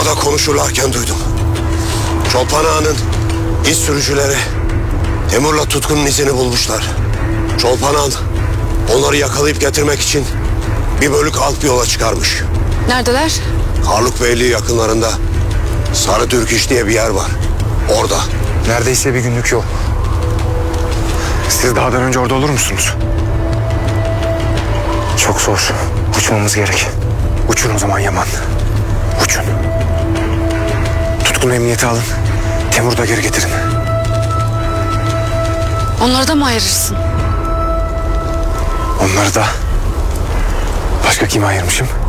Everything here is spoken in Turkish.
Orada konuşurlarken duydum. Çolpan Ağa'nın iz sürücüleri Temur'la Tutkun'un izini bulmuşlar. Çolpan Ağa onları yakalayıp getirmek için bir bölük alt bir yola çıkarmış. Neredeler? Karlıkbeyli yakınlarında Sarı Türk İş diye bir yer var. Orada. Neredeyse bir günlük yol. Siz dağdan önce orada olur musunuz? Çok zor. Uçmamız gerek. Uçun o zaman Yaman. Uçun. Tutkun'u emniyete alın. Temur'u da geri getirin. Onları da mı ayırırsın? Onları da başka kime ayırmışım?